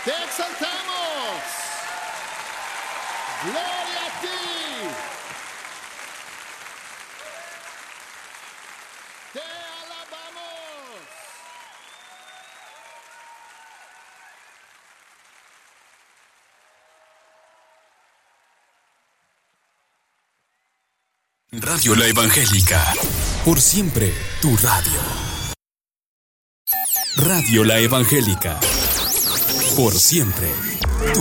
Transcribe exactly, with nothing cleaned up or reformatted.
Te exaltamos. Gloria a ti. Te alabamos. Radio La Evangélica. Por siempre, tu radio. Radio La Evangélica. Por siempre.